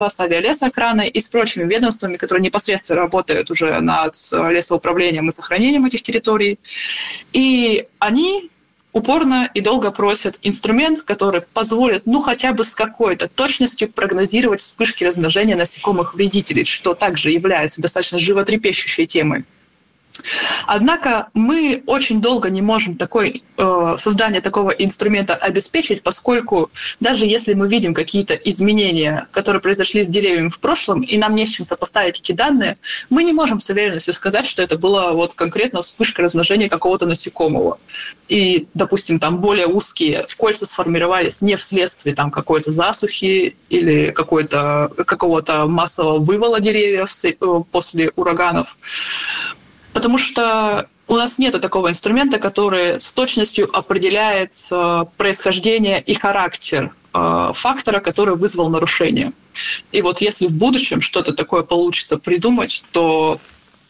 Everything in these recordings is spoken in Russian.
с авиалесоохраной и с прочими ведомствами, которые непосредственно работают уже над лесоуправлением и сохранением этих территорий. И они упорно и долго просят инструмент, который позволит, хотя бы с какой-то точностью прогнозировать вспышки размножения насекомых-вредителей, что также является достаточно животрепещущей темой. Однако мы очень долго не можем создание такого инструмента обеспечить, поскольку даже если мы видим какие-то изменения, которые произошли с деревьями в прошлом, и нам не с чем сопоставить эти данные, мы не можем с уверенностью сказать, что это была конкретно вспышка размножения какого-то насекомого. И, допустим, там более узкие кольца сформировались не вследствие какой-то засухи или какого-то массового вывала деревьев после ураганов. Потому что у нас нет такого инструмента, который с точностью определяет происхождение и характер фактора, который вызвал нарушение. И если в будущем что-то такое получится придумать, то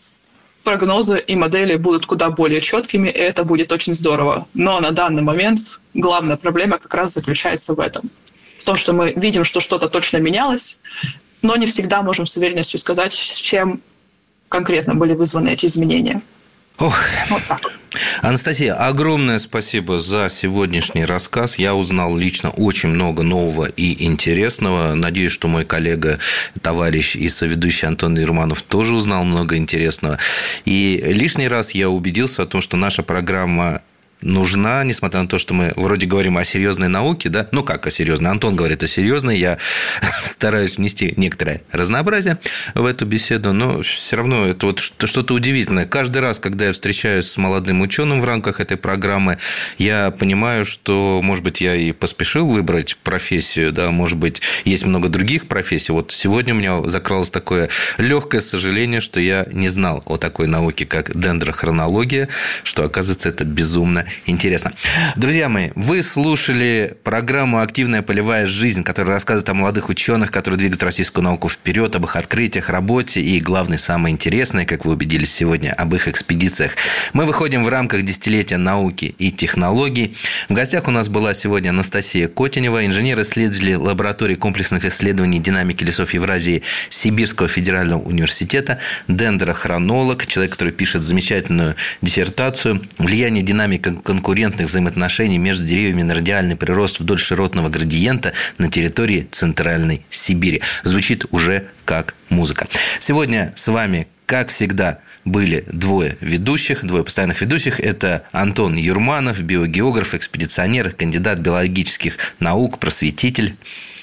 прогнозы и модели будут куда более четкими, и это будет очень здорово. Но на данный момент главная проблема как раз заключается в этом. В том, что мы видим, что что-то точно менялось, но не всегда можем с уверенностью сказать, с чем конкретно были вызваны эти изменения. Вот так. Анастасия, огромное спасибо за сегодняшний рассказ. Я узнал лично очень много нового и интересного. Надеюсь, что мой коллега, товарищ и соведущий Антон Юрманов тоже узнал много интересного. И лишний раз я убедился о том, что наша программа нужна, несмотря на то, что мы вроде говорим о серьезной науке, да? Как о серьезной? Антон говорит о серьезной, я стараюсь внести некоторое разнообразие в эту беседу, но все равно это что-то удивительное. Каждый раз, когда я встречаюсь с молодым ученым в рамках этой программы, я понимаю, что, может быть, я и поспешил выбрать профессию, да, может быть, есть много других профессий. Сегодня у меня закралось такое легкое сожаление, что я не знал о такой науке, как дендрохронология, что, оказывается, это безумно интересно. Друзья мои, вы слушали программу «Активная полевая жизнь», которая рассказывает о молодых ученых, которые двигают российскую науку вперед, об их открытиях, работе и, главное, самое интересное, как вы убедились сегодня, об их экспедициях. Мы выходим в рамках десятилетия науки и технологий. В гостях у нас была сегодня Анастасия Котенева, инженер-исследователь лаборатории комплексных исследований динамики лесов Евразии Сибирского федерального университета, дендрохронолог, человек, который пишет замечательную диссертацию «Влияние динамики конкурентных взаимоотношений между деревьями на радиальный прирост вдоль широтного градиента на территории Центральной Сибири». Звучит уже как музыка. Сегодня с вами, как всегда, были двое постоянных ведущих. Это Антон Юрманов, биогеограф, экспедиционер, кандидат биологических наук, просветитель.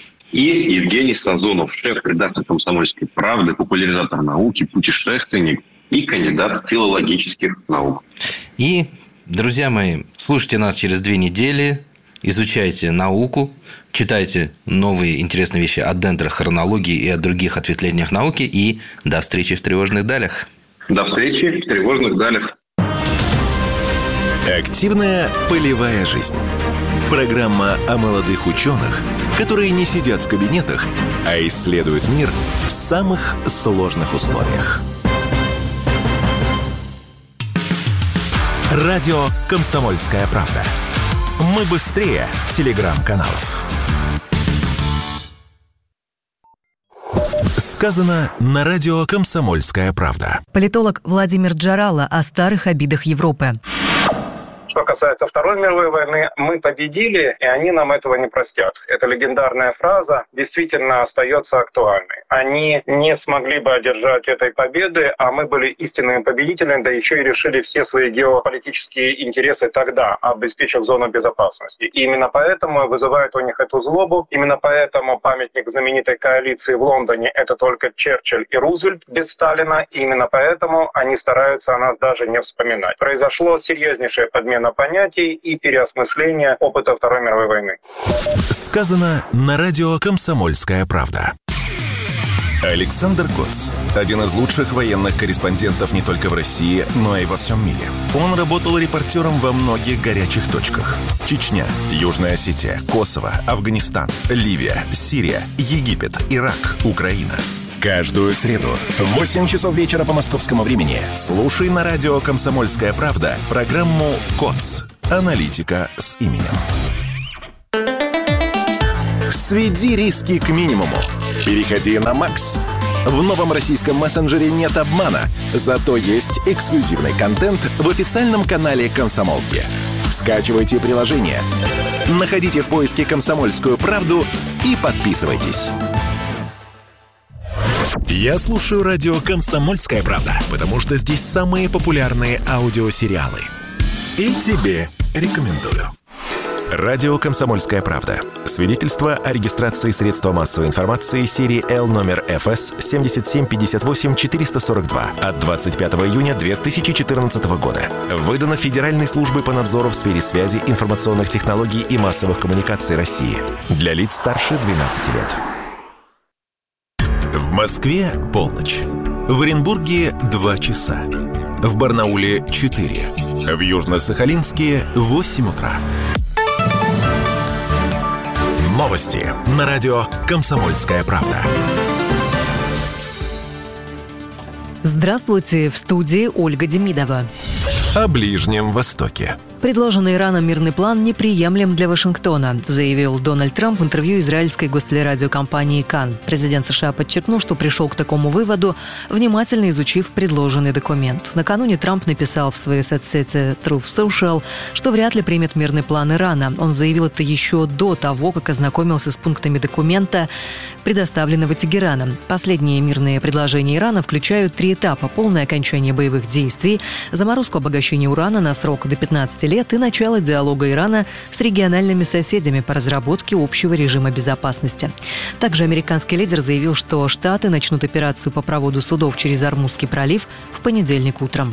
И Евгений Сазонов, шеф-редактор «Комсомольской правды», популяризатор науки, путешественник и кандидат филологических наук. И, друзья мои, слушайте нас через 2 недели, изучайте науку, читайте новые интересные вещи о дендрохронологии и о других ответвлениях науки. И до встречи в тревожных далях. До встречи в тревожных далях. Активная полевая жизнь. Программа о молодых ученых, которые не сидят в кабинетах, а исследуют мир в самых сложных условиях. Радио «Комсомольская правда». Мы быстрее телеграм-каналов. Сказано на радио «Комсомольская правда». Политолог Владимир Джарало о старых обидах Европы. Что касается Второй мировой войны, мы победили, и они нам этого не простят. Эта легендарная фраза действительно остается актуальной. Они не смогли бы одержать этой победы, а мы были истинными победителями, да еще и решили все свои геополитические интересы тогда, обеспечив зону безопасности. И именно поэтому вызывает у них эту злобу, именно поэтому памятник знаменитой коалиции в Лондоне — это только Черчилль и Рузвельт без Сталина, и именно поэтому они стараются о нас даже не вспоминать. Произошло серьезнейшее подмена понятий и переосмысление опыта Второй мировой войны. Сказано на радио «Комсомольская правда». Александр Коц – один из лучших военных корреспондентов не только в России, но и во всем мире. Он работал репортером во многих горячих точках. Чечня, Южная Осетия, Косово, Афганистан, Ливия, Сирия, Египет, Ирак, Украина. Каждую среду в 8 часов вечера по московскому времени слушай на радио «Комсомольская правда» программу «КОЦ. Аналитика с именем». Сведи риски к минимуму. Переходи на Макс. В новом российском мессенджере нет обмана, зато есть эксклюзивный контент в официальном канале «Комсомолки». Скачивайте приложение, находите в поиске «Комсомольскую правду» и подписывайтесь. Я слушаю радио «Комсомольская правда», потому что здесь самые популярные аудиосериалы. И тебе рекомендую. Радио «Комсомольская правда». Свидетельство о регистрации средства массовой информации серии L номер ФС 7758-442 от 25 июня 2014 года. Выдано Федеральной службой по надзору в сфере связи, информационных технологий и массовых коммуникаций России. Для лиц старше 12 лет. В Москве полночь. В Оренбурге 2 часа. В Барнауле 4. В Южно-Сахалинске 8 утра. Новости на радио «Комсомольская правда». Здравствуйте, в студии Ольга Демидова. О Ближнем Востоке. Предложенный Ираном мирный план неприемлем для Вашингтона, заявил Дональд Трамп в интервью израильской гостелерадиокомпании «Кан». Президент США подчеркнул, что пришел к такому выводу, внимательно изучив предложенный документ. Накануне Трамп написал в своей соцсети Truth Social, что вряд ли примет мирный план Ирана. Он заявил это еще до того, как ознакомился с пунктами документа, предоставленного Тегераном. Последние мирные предложения Ирана включают 3 этапа: полное окончание боевых действий, заморозку обогащения урана на срок до 15 лет и начало диалога Ирана с региональными соседями по разработке общего режима безопасности. Также американский лидер заявил, что Штаты начнут операцию по проводу судов через Ормузский пролив в понедельник утром.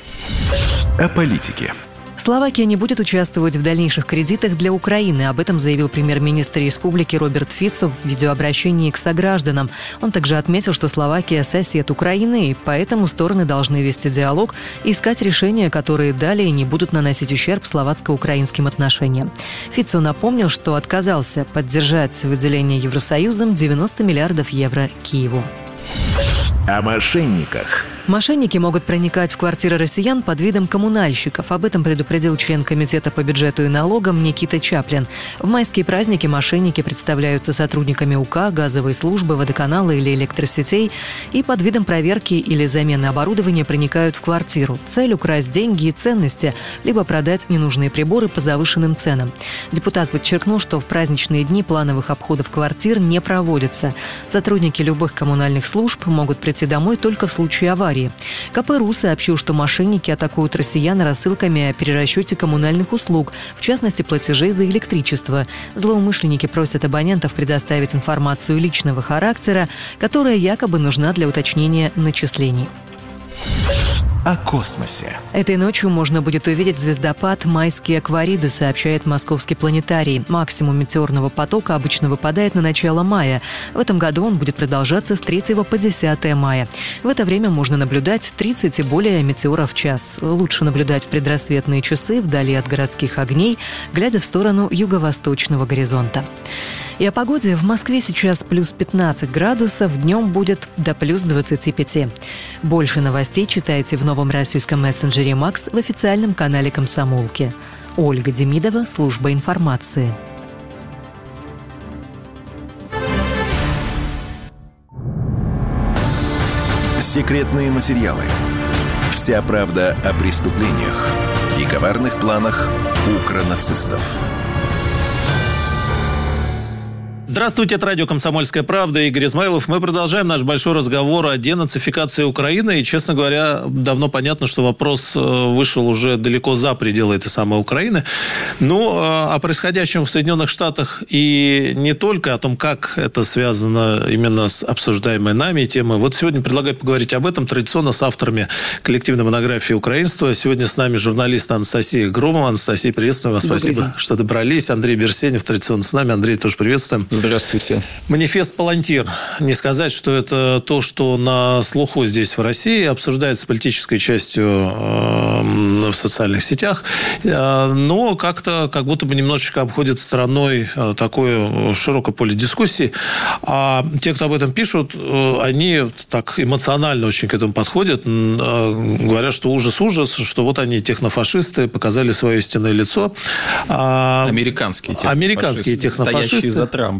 О политике. Словакия не будет участвовать в дальнейших кредитах для Украины. Об этом заявил премьер-министр республики Роберт Фицо в видеообращении к согражданам. Он также отметил, что Словакия – сосед Украины, и поэтому стороны должны вести диалог и искать решения, которые далее не будут наносить ущерб словацко-украинским отношениям. Фицо напомнил, что отказался поддержать выделение Евросоюзом 90 миллиардов евро Киеву. О мошенниках. Мошенники могут проникать в квартиры россиян под видом коммунальщиков. Об этом предупредил член Комитета по бюджету и налогам Никита Чаплин. В майские праздники мошенники представляются сотрудниками УК, газовой службы, водоканала или электросетей и под видом проверки или замены оборудования проникают в квартиру. Цель – украсть деньги и ценности, либо продать ненужные приборы по завышенным ценам. Депутат подчеркнул, что в праздничные дни плановых обходов квартир не проводится. Сотрудники любых коммунальных служб могут прийти домой только в случае аварии. КПРУ сообщил, что мошенники атакуют россиян рассылками о перерасчете коммунальных услуг, в частности, платежей за электричество. Злоумышленники просят абонентов предоставить информацию личного характера, которая якобы нужна для уточнения начислений. О космосе. Этой ночью можно будет увидеть звездопад «Майские аквариды», сообщает Московский планетарий. Максимум метеорного потока обычно выпадает на начало мая. В этом году он будет продолжаться с 3 по 10 мая. В это время можно наблюдать 30 и более метеоров в час. Лучше наблюдать в предрассветные часы вдали от городских огней, глядя в сторону юго-восточного горизонта. И о погоде. В Москве сейчас плюс 15 градусов, днем будет до плюс 25. Больше новостей читайте в новом российском мессенджере «Макс» в официальном канале «Комсомолки». Ольга Демидова, служба информации. Секретные материалы. Вся правда о преступлениях и коварных планах укронацистов. Здравствуйте, это радио «Комсомольская правда», Игорь Измайлов. Мы продолжаем наш большой разговор о денацификации Украины. И, честно говоря, давно понятно, что вопрос вышел уже далеко за пределы этой самой Украины. Но о происходящем в Соединенных Штатах и не только, о том, как это связано именно с обсуждаемой нами темой. Вот сегодня предлагаю поговорить об этом традиционно с авторами коллективной монографии «Украинство». Сегодня с нами журналист Анастасия Громова. Анастасия, приветствуем вас. Спасибо, что добрались. Андрей Берсенев традиционно с нами. Андрей, тоже приветствуем. Здравствуйте. Манифест «Палантир». Не сказать, что это то, что на слуху здесь в России, обсуждается политической частью в социальных сетях, но как-то как будто бы немножечко обходит стороной такое широкое поле дискуссий. А те, кто об этом пишут, они так эмоционально очень к этому подходят, говорят, что ужас-ужас, что вот они, технофашисты, показали свое истинное лицо. Американские технофашисты. Стоящие за Трампа.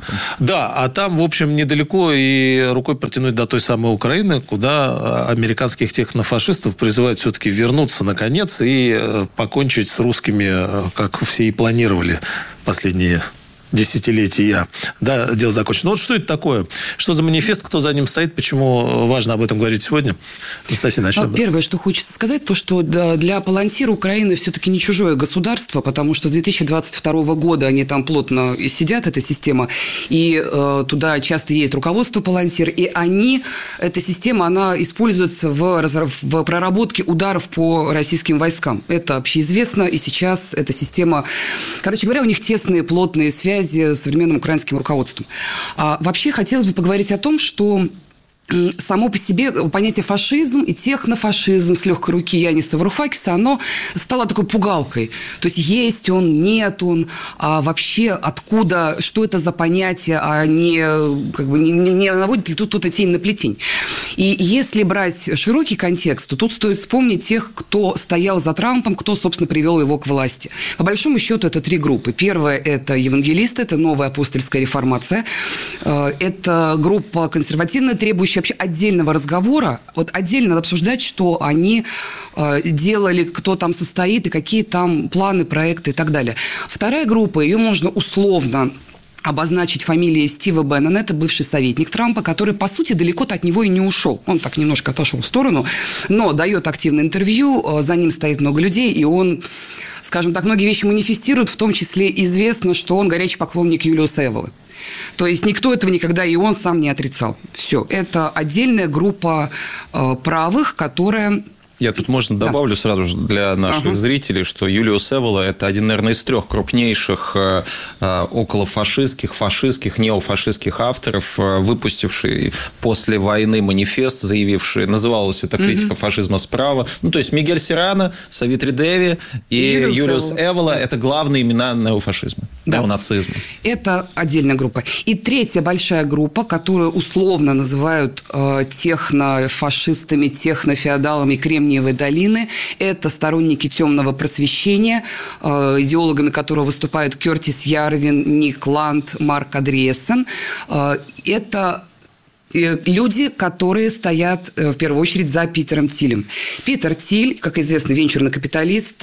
Западом. Да, а там, в общем, недалеко и рукой протянуть до той самой Украины, куда американских технофашистов призывают все-таки вернуться, наконец, и покончить с русскими, как все и планировали последние десятилетия. Да, дело закончено. Ну, вот что это такое? Что за манифест? Кто за ним стоит? Почему важно об этом говорить сегодня? Анастасия, начнем. Первое, что хочется сказать, то, что для Палантира Украина все-таки не чужое государство, потому что с 2022 года они там плотно сидят, эта система, и туда часто едет руководство Палантир, и эта система, она используется в проработке ударов по российским войскам. Это общеизвестно, и сейчас эта система... Короче говоря, у них тесные, плотные связи с современным украинским руководством. Вообще хотелось бы поговорить о том, что само по себе понятие фашизм и технофашизм с легкой руки Яниса Варухакиса, оно стало такой пугалкой. То есть он, нет он, а вообще откуда, что это за понятие, а не наводит ли тут кто-то тень на плетень. И если брать широкий контекст, то тут стоит вспомнить тех, кто стоял за Трампом, кто, собственно, привел его к власти. По большому счету, это три группы. Первая – это евангелисты, это новая апостольская реформация. Это группа консервативная, требующая вообще отдельного разговора. Вот отдельно надо обсуждать, что они делали, кто там состоит, и какие там планы, проекты и так далее. Вторая группа, ее можно условно обозначить фамилией Стива Беннона. Это бывший советник Трампа, который, по сути, далеко-то от него и не ушел. Он так немножко отошел в сторону, но дает активное интервью, за ним стоит много людей, и он, скажем так, многие вещи манифестирует, в том числе известно, что он горячий поклонник Юлиуса Эволы. То есть никто этого никогда, и он сам не отрицал. Все. Это отдельная группа правых, которая... Я тут, можно, добавлю сразу же для наших зрителей, что Юлиус Эвола – это один, наверное, из трех крупнейших околофашистских, фашистских, неофашистских авторов, выпустивший после войны манифест, заявивший, называлось это «Критика фашизма справа». Ну, то есть Мигель Серрано, Савитри Деви и Юлиус Эвола – это главные имена неофашизма, неонацизма. Это отдельная группа. И третья большая группа, которую условно называют технофашистами, технофеодалами Кремниевой долины. Это сторонники темного просвещения, идеологами которого выступают Кертис Ярвин, Ник Ланд, Марк Андреассен. Это люди, которые стоят в первую очередь за Питером Тилем. Питер Тиль, как известно, венчурный капиталист,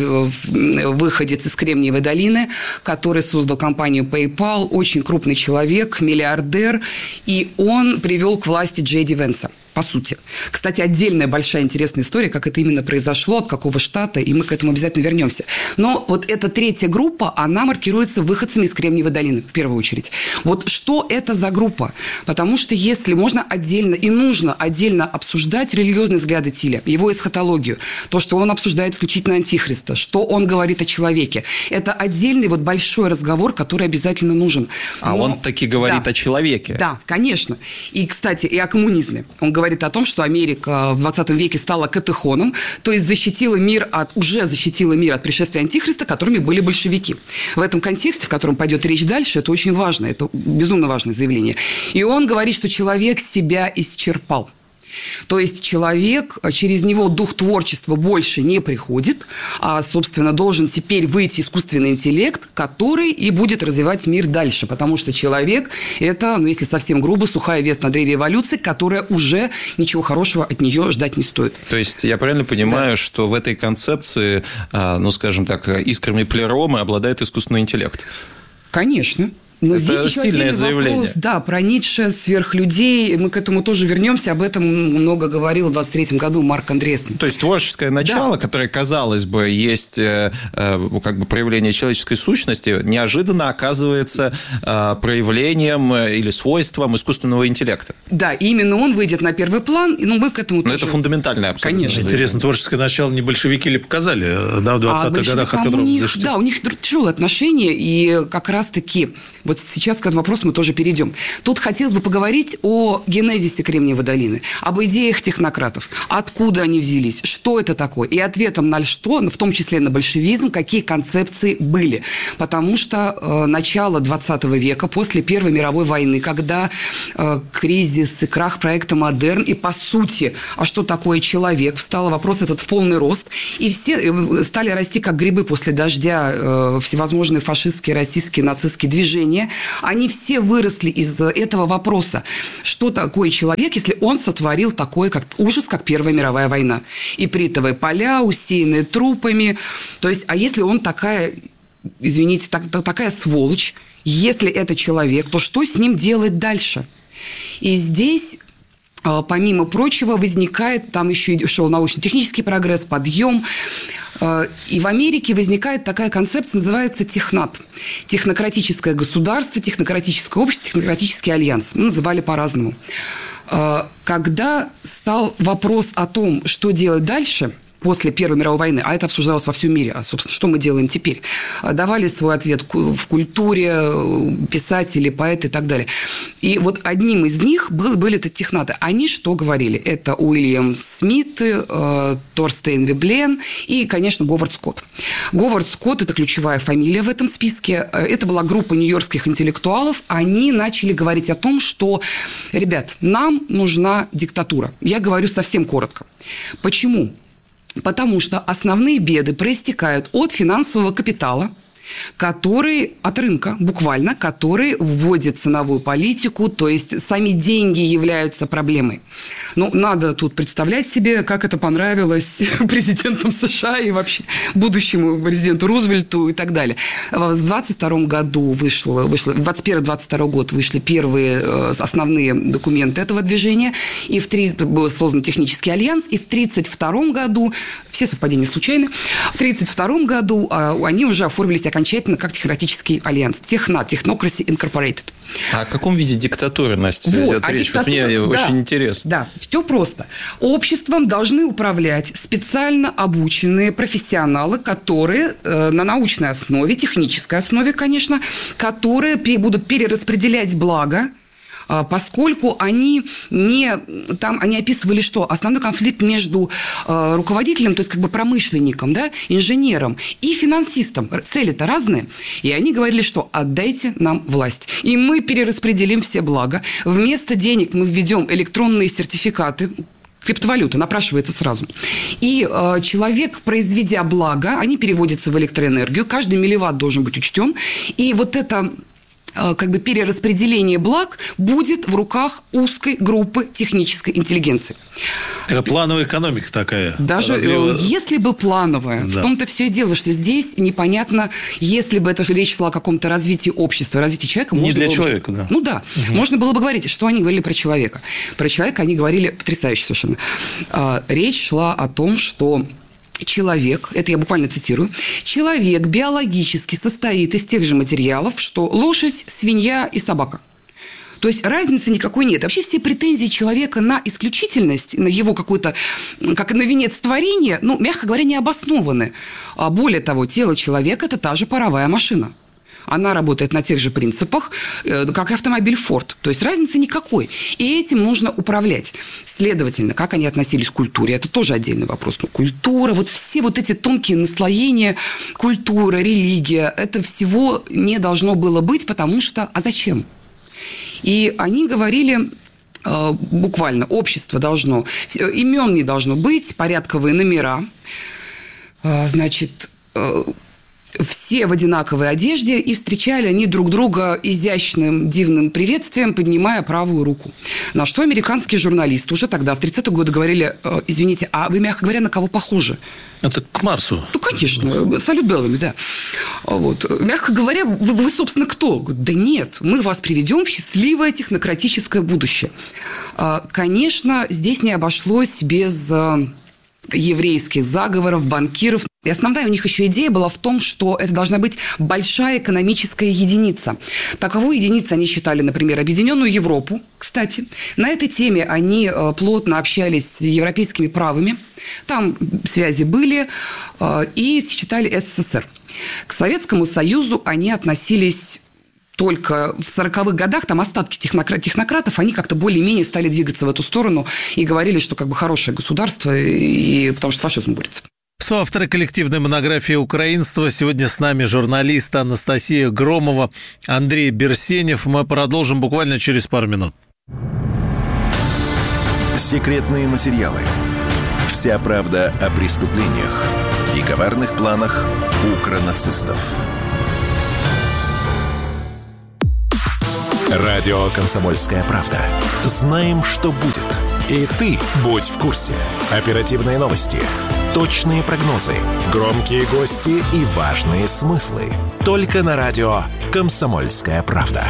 выходец из Кремниевой долины, который создал компанию PayPal, очень крупный человек, миллиардер, и он привел к власти Джей Ди Венса. По сути. Кстати, отдельная большая интересная история, как это именно произошло, от какого штата, и мы к этому обязательно вернемся. Но вот эта третья группа, она маркируется выходцами из Кремниевой долины, в первую очередь. Вот что это за группа? Потому что если можно отдельно и нужно отдельно обсуждать религиозные взгляды Тиля, его эсхатологию, то, что он обсуждает исключительно антихриста, что он говорит о человеке, это отдельный вот большой разговор, который обязательно нужен. А он таки говорит о человеке. Да, конечно. И, кстати, и о коммунизме. Он говорит о том, что Америка в 20 веке стала катехоном, то есть уже защитила мир от пришествия антихриста, которыми были большевики. В этом контексте, в котором пойдет речь дальше, это очень важно, это безумно важное заявление. И он говорит, что человек себя исчерпал. То есть человек, через него дух творчества больше не приходит, а, собственно, должен теперь выйти искусственный интеллект, который и будет развивать мир дальше, потому что человек – это, если совсем грубо, сухая ветвь на древе эволюции, которая уже ничего хорошего от нее ждать не стоит. То есть я правильно понимаю, что в этой концепции, скажем так, искрами плеромы обладает искусственный интеллект? Конечно. Но это здесь еще сильное отдельный заявление. Вопрос, про Ницше, сверхлюдей, мы к этому тоже вернемся, об этом много говорил в 23-м году Марк Андреассен. То есть творческое начало, которое, казалось бы, есть как бы проявление человеческой сущности, неожиданно оказывается проявлением или свойством искусственного интеллекта. Да, именно он выйдет на первый план, и мы к этому тоже... Но это фундаментальное абсолютно. Конечно. Интересно, творческое начало не большевики ли показали, в 20-х годах, от которого защитили? Да, у них тяжелые отношения, и как раз-таки... Вот сейчас к этому вопросу мы тоже перейдем. Тут хотелось бы поговорить о генезисе Кремниевой долины, об идеях технократов, откуда они взялись, что это такое, и ответом на что, в том числе на большевизм, какие концепции были. Потому что начало 20 века, после Первой мировой войны, когда кризис и крах проекта «Модерн», и по сути, а что такое человек, встал вопрос этот в полный рост, и все стали расти как грибы после дождя всевозможные фашистские, российские, нацистские движения, поколения, они все выросли из этого вопроса. Что такое человек, если он сотворил такой ужас, как Первая мировая война? Ипритовые поля, усеянные трупами. То есть, а если он такая, извините, такая сволочь, если это человек, то что с ним делать дальше? И здесь, помимо прочего, возникает, там еще шел научно-технический прогресс, подъем. И в Америке возникает такая концепция, называется технат. Технократическое государство, технократическое общество, технократический альянс. Называли по-разному. Когда стал вопрос о том, что делать дальше после Первой мировой войны, а это обсуждалось во всем мире, а, собственно, что мы делаем теперь, давали свой ответ в культуре, писатели, поэты и так далее. И вот одним из них были эти технаты. Они что говорили? Это Уильям Смит, Торстейн Веблен и, конечно, Говард Скотт. Говард Скотт – это ключевая фамилия в этом списке. Это была группа нью-йоркских интеллектуалов. Они начали говорить о том, что, ребят, нам нужна диктатура. Я говорю совсем коротко. Почему? Потому что основные беды проистекают от финансового капитала, который от рынка, буквально, который вводит ценовую политику, то есть сами деньги являются проблемой. Ну, надо тут представлять себе, как это понравилось президентам США и вообще будущему президенту Рузвельту и так далее. В 22 году в 21-22 год вышли первые основные документы этого движения, и был создан технический альянс, и в 1932 году, все совпадения случайны, в 1932 году они уже оформились окончательно как технократический альянс. Technocracy Incorporated. А о каком виде диктатуры, Настя, идет речь? Вот мне очень интересно. Да, все просто. Обществом должны управлять специально обученные профессионалы, которые на научной основе, технической основе, конечно, которые будут перераспределять благо, поскольку они описывали, что основной конфликт между руководителем, то есть как бы промышленником, да, инженером и финансистом. Цели-то разные. И они говорили, что отдайте нам власть. И мы перераспределим все блага. Вместо денег мы введем электронные сертификаты, криптовалюта напрашивается сразу. И человек, произведя благо, они переводятся в электроэнергию. Каждый милливатт должен быть учтен. И вот это как бы перераспределение благ будет в руках узкой группы технической интеллигенции. Это плановая экономика такая. Даже если бы плановая, да. В том-то все и дело, что здесь непонятно, если бы это речь шла о каком-то развитии общества, развитии человека. Не для человека, да. Ну да, можно было бы говорить, что они говорили про человека. Про человека они говорили потрясающе совершенно. Речь шла о том, что человек, это я буквально цитирую, человек биологически состоит из тех же материалов, что лошадь, свинья и собака. То есть разницы никакой нет. Вообще все претензии человека на исключительность, на его какую-то, как на венец творения, ну, мягко говоря, не обоснованы. Более того, тело человека – это та же паровая машина. Она работает на тех же принципах, как и автомобиль Ford. То есть разницы никакой. И этим нужно управлять. Следовательно, как они относились к культуре, это тоже отдельный вопрос. Но культура, вот все вот эти тонкие наслоения, культура, религия, это всего не должно было быть, потому что... А зачем? И они говорили... буквально, общество должно... Имен не должно быть, порядковые номера. Значит... все в одинаковой одежде, и встречали они друг друга изящным, дивным приветствием, поднимая правую руку. На что американские журналисты уже тогда, в 30-е годы, говорили: извините, а вы, мягко говоря, на кого похожи? Это к Марсу. Ну, конечно, салют Беллами, да. Вот. Мягко говоря, вы, собственно, кто? Да нет, мы вас приведем в счастливое технократическое будущее. Конечно, здесь не обошлось без еврейских заговоров, банкиров. И основная у них еще идея была в том, что это должна быть большая экономическая единица. Таковой единицей они считали, например, Объединенную Европу, кстати. На этой теме они плотно общались с европейскими правыми. Там связи были. И считали СССР. К Советскому Союзу они относились... Только в 40-х годах там остатки технократов, они как-то более-менее стали двигаться в эту сторону и говорили, что как бы хорошее государство, и потому что фашизм борется. Соавторы коллективной монографии «Украинство». Сегодня с нами журналист Анастасия Громова, Андрей Берсенев. Мы продолжим буквально через пару минут. Секретные материалы. Вся правда о преступлениях и коварных планах укронацистов. Радио «Комсомольская правда». Знаем, что будет. И ты будь в курсе. Оперативные новости, точные прогнозы, громкие гости и важные смыслы. Только на радио «Комсомольская правда».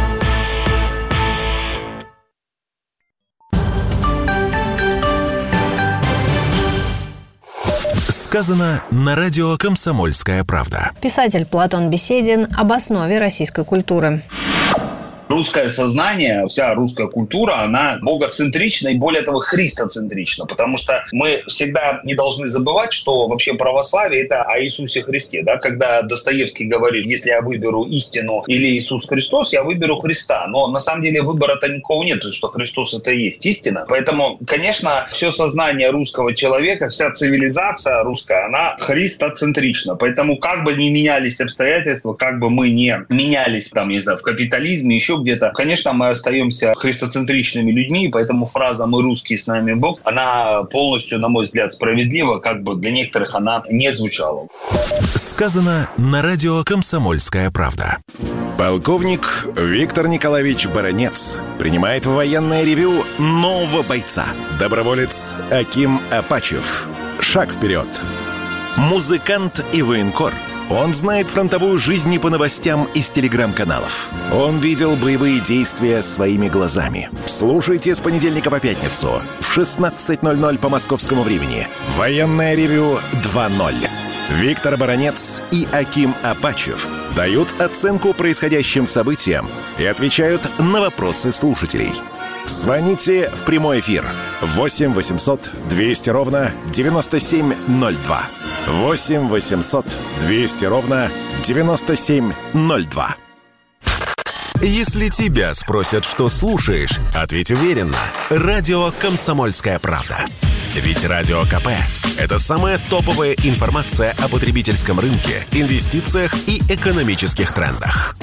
Сказано на радио «Комсомольская правда». Писатель Платон Беседин об основе российской культуры. Русское сознание, вся русская культура, она богоцентрична и, более того, христоцентрична, потому что мы всегда не должны забывать, что вообще православие – это о Иисусе Христе. Да? Когда Достоевский говорит, если я выберу истину или Иисус Христос, я выберу Христа. Но на самом деле выбора-то никакого нет, потому что Христос – это и есть истина. Поэтому, конечно, все сознание русского человека, вся цивилизация русская, она христоцентрична. Поэтому как бы ни менялись обстоятельства, как бы мы не менялись, там, не знаю, в капитализме, еще где-то, конечно, мы остаемся христоцентричными людьми, и поэтому фраза «мы русские, с нами Бог», она полностью, на мой взгляд, справедлива, как бы для некоторых она не звучала. Сказано на радио «Комсомольская правда». Полковник Виктор Николаевич Баранец принимает в военное ревю нового бойца. Доброволец Аким Апачев. Шаг вперед. Музыкант и военкор. Он знает фронтовую жизнь не по новостям из телеграм-каналов. Он видел боевые действия своими глазами. Слушайте с понедельника по пятницу в 16:00 по московскому времени. Военное ревю 2.0. Виктор Баранец и Аким Апачев дают оценку происходящим событиям и отвечают на вопросы слушателей. Звоните в прямой эфир 8 800 200 ровно 9702. 8 800 200 ровно 9702. Если тебя спросят, что слушаешь, ответь уверенно. Радио «Комсомольская правда». Ведь Радио КП – это самая топовая информация о потребительском рынке, инвестициях и экономических трендах.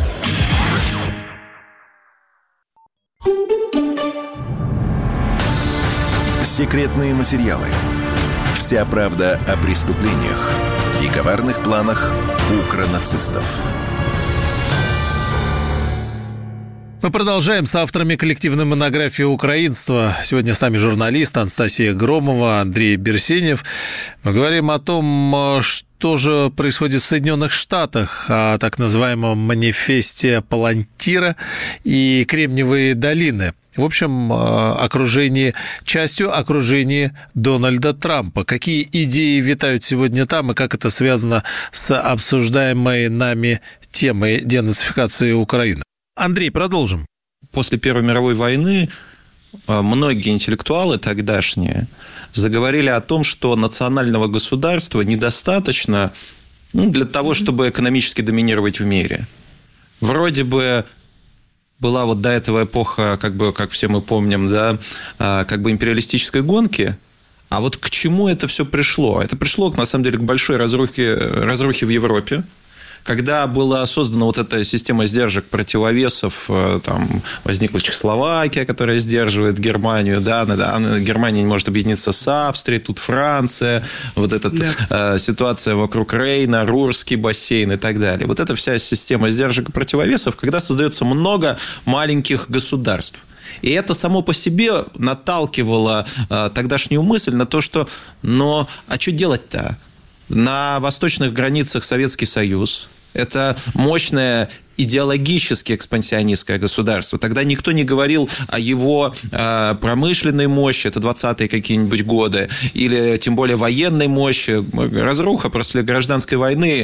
Секретные материалы. Вся правда о преступлениях и коварных планах укронацистов. Мы продолжаем с авторами коллективной монографии «Украинство». Сегодня с нами журналист Анастасия Громова, Андрей Берсенев. Мы говорим о том, что же происходит в Соединенных Штатах, о так называемом манифесте Палантира и Кремниевые долины. В общем, частью окружения Дональда Трампа. Какие идеи витают сегодня там и как это связано с обсуждаемой нами темой денацификации Украины? Андрей, продолжим. После Первой мировой войны многие интеллектуалы тогдашние заговорили о том, что национального государства недостаточно для того, чтобы экономически доминировать в мире. Вроде бы была вот до этого эпоха, как все мы помним, да, империалистической гонки. А вот к чему это все пришло? Это пришло, на самом деле, к большой разрухе в Европе. Когда была создана вот эта система сдержек, противовесов, там возникла Чехословакия, которая сдерживает Германию, да, Германия не может объединиться с Австрией, тут Франция, вот эта ситуация вокруг Рейна, Рурский бассейн и так далее. Вот эта вся система сдержек и противовесов, когда создается много маленьких государств. И это само по себе наталкивало тогдашнюю мысль на то, что, а что делать-то? На восточных границах Советский Союз. Это мощное идеологически экспансионистское государство. Тогда никто не говорил о его промышленной мощи, это 20-е какие-нибудь годы, или тем более военной мощи. Разруха после гражданской войны,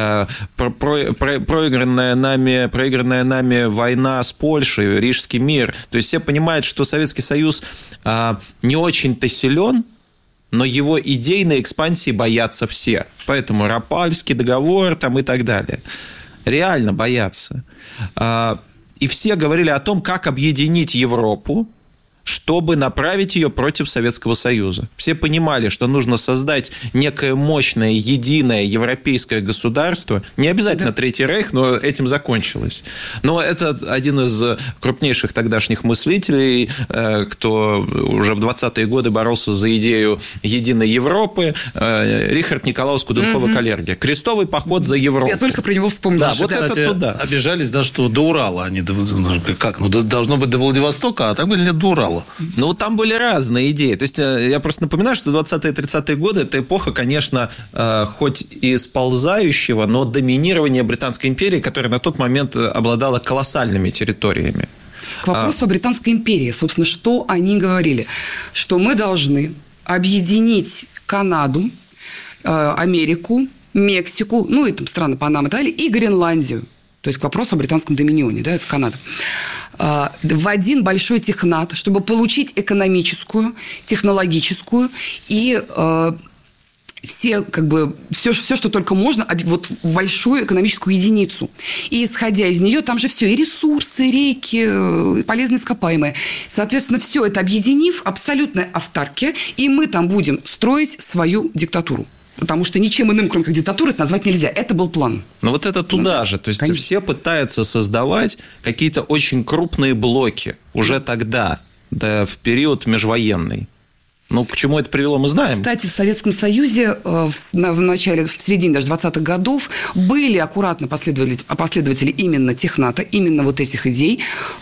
проигранная нами война с Польшей, Рижский мир. То есть все понимают, что Советский Союз не очень-то силен, но его идейной экспансии боятся все. Поэтому Рапальский договор там и так далее. Реально боятся. И все говорили о том, как объединить Европу, чтобы направить ее против Советского Союза. Все понимали, что нужно создать некое мощное, единое европейское государство. Не обязательно Третий Рейх, но этим закончилось. Но это один из крупнейших тогдашних мыслителей, кто уже в 20-е годы боролся за идею единой Европы, Рихард Николаус Куденкова-Калерги. Крестовый поход за Европу. Я только про него вспомнил. Да, вот кстати, это туда. Обижались, да, что до Урала. Они как? Ну, должно быть до Владивостока, а так были нет до Урала. Ну, там были разные идеи. То есть, я просто напоминаю, что 20-е и 30-е годы – это эпоха, конечно, хоть и сползающего, но доминирования Британской империи, которая на тот момент обладала колоссальными территориями. К вопросу о Британской империи. Собственно, что они говорили? Что мы должны объединить Канаду, Америку, Мексику, ну, и там страны Панамы и так далее, и Гренландию. То есть к вопросу о британском доминионе, да, это Канада. В один большой технат, чтобы получить экономическую, технологическую и все, что только можно, вот в большую экономическую единицу. И исходя из нее, там же все, и ресурсы, и реки, полезные ископаемые. Соответственно, все это объединив, абсолютная автаркия, и мы там будем строить свою диктатуру. Потому что ничем иным, кроме как диктатуры, это назвать нельзя. Это был план. Но вот это туда же. То есть, конечно, все пытаются создавать какие-то очень крупные блоки уже тогда, да, в период межвоенный. Ну, к чему это привело, мы знаем. Kстати, в Советском Союзе в середине даже 20-х годов были аккуратно последователи именно техната, именно вот этих идей,